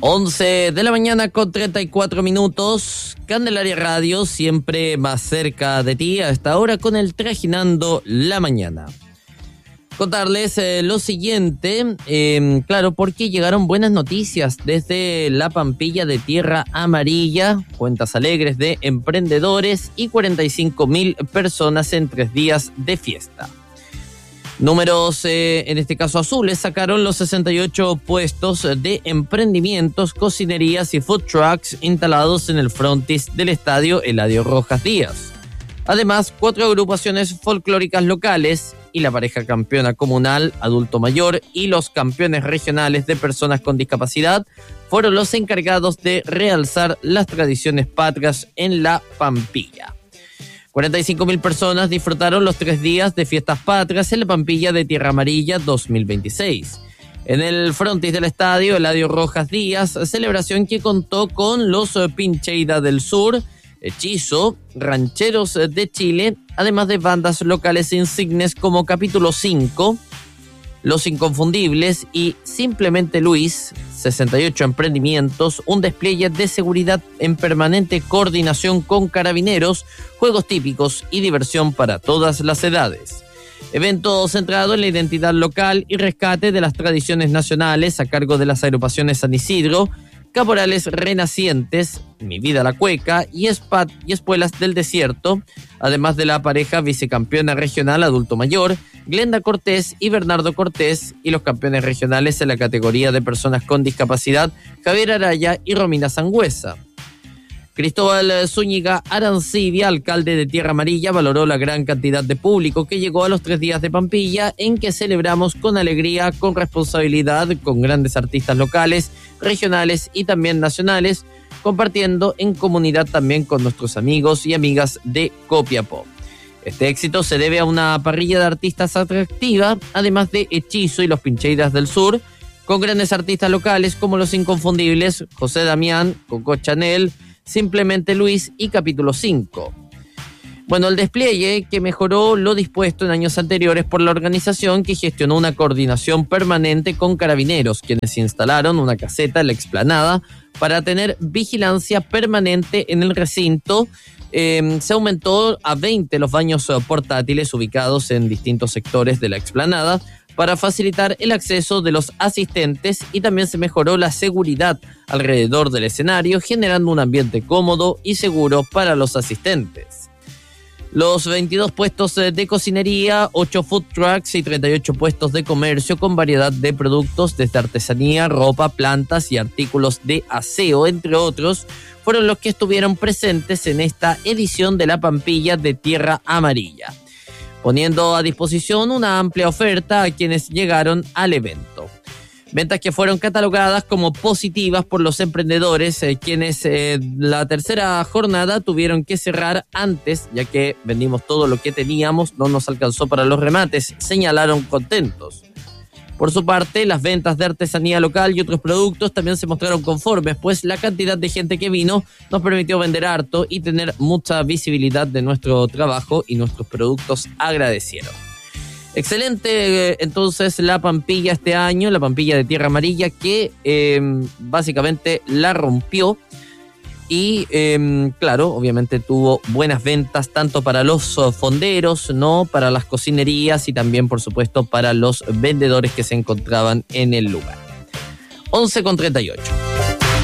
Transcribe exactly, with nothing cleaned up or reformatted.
once de la mañana con treinta y cuatro minutos. Candelaria Radio, siempre más cerca de ti a esta hora con el Trajinando la Mañana. Contarles eh, lo siguiente, eh, claro, porque llegaron buenas noticias desde la Pampilla de Tierra Amarilla, cuentas alegres de emprendedores y cuarenta y cinco mil personas en tres días de fiesta. Números, eh, en este caso azules, sacaron los sesenta y ocho puestos de emprendimientos, cocinerías y food trucks instalados en el frontis del estadio Eladio Rojas Díaz. Además, cuatro agrupaciones folclóricas locales y la pareja campeona comunal adulto mayor y los campeones regionales de personas con discapacidad fueron los encargados de realzar las tradiciones patrias en la Pampilla. cuarenta y cinco mil personas disfrutaron los tres días de fiestas patrias en la Pampilla de Tierra Amarilla dos mil veintiséis. En el frontis del estadio Eladio Rojas Díaz, celebración que contó con los Pincheira del Sur, Hechizo, Rancheros de Chile, además de bandas locales insignes como Capítulo cinco, Los Inconfundibles y Simplemente Luis, sesenta y ocho emprendimientos, un despliegue de seguridad en permanente coordinación con carabineros, juegos típicos y diversión para todas las edades. Evento centrado en la identidad local y rescate de las tradiciones nacionales a cargo de las agrupaciones San Isidro, Caporales Renacientes, Mi Vida la Cueca y Espat y Espuelas del Desierto, además de la pareja vicecampeona regional adulto mayor, Glenda Cortés y Bernardo Cortés, y los campeones regionales en la categoría de personas con discapacidad, Javier Araya y Romina Sangüesa. Cristóbal Zúñiga Arancibia, alcalde de Tierra Amarilla, valoró la gran cantidad de público que llegó a los tres días de Pampilla, en que celebramos con alegría, con responsabilidad, con grandes artistas locales, regionales y también nacionales, compartiendo en comunidad también con nuestros amigos y amigas de Copiapó. Este éxito se debe a una parrilla de artistas atractiva, además de Hechizo y los Pincheiras del Sur, con grandes artistas locales como Los Inconfundibles, José Damián, Coco Chanel, Simplemente Luis y Capítulo cinco. Bueno, el despliegue que mejoró lo dispuesto en años anteriores por la organización, que gestionó una coordinación permanente con carabineros, quienes instalaron una caseta en la explanada para tener vigilancia permanente en el recinto. Eh, se aumentó a veinte los baños portátiles ubicados en distintos sectores de la explanada para facilitar el acceso de los asistentes, y también se mejoró la seguridad alrededor del escenario, generando un ambiente cómodo y seguro para los asistentes. Los veintidós puestos de cocinería, ocho food trucks y treinta y ocho puestos de comercio con variedad de productos desde artesanía, ropa, plantas y artículos de aseo, entre otros, fueron los que estuvieron presentes en esta edición de la Pampilla de Tierra Amarilla, poniendo a disposición una amplia oferta a quienes llegaron al evento. Ventas que fueron catalogadas como positivas por los emprendedores, eh, quienes eh, la tercera jornada tuvieron que cerrar antes, ya que vendimos todo lo que teníamos, no nos alcanzó para los remates, señalaron contentos. Por su parte, las ventas de artesanía local y otros productos también se mostraron conformes, pues la cantidad de gente que vino nos permitió vender harto y tener mucha visibilidad de nuestro trabajo, y nuestros productos agradecieron. Excelente, entonces, la Pampilla este año, la Pampilla de Tierra Amarilla, que eh, básicamente la rompió. Y eh, claro, obviamente tuvo buenas ventas tanto para los fonderos, ¿no? Para las cocinerías y también, por supuesto, para los vendedores que se encontraban en el lugar. once con treinta y ocho.